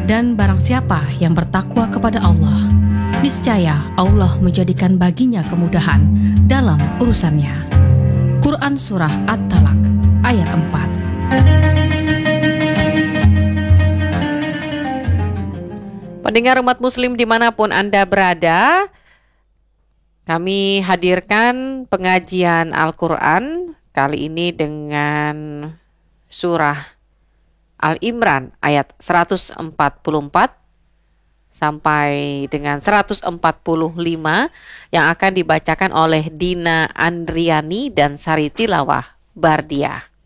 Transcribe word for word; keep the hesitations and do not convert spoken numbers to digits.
Dan barang siapa yang bertakwa kepada Allah, niscaya Allah menjadikan baginya kemudahan dalam urusannya. Quran Surah At-Talaq ayat empat. Pendengar umat muslim dimanapun Anda berada, kami hadirkan pengajian Al-Quran kali ini dengan surah Al-Imran ayat seratus empat puluh empat sampai dengan seratus empat puluh lima yang akan dibacakan oleh Dina Andriani dan Sari Tilawah Bardiah.